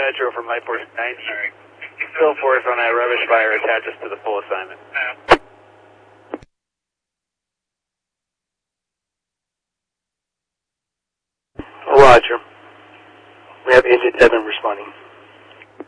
Metro from Lightport 90. Still force on that rubbish fire attaches to the full assignment. Roger. We have Engine 7 responding.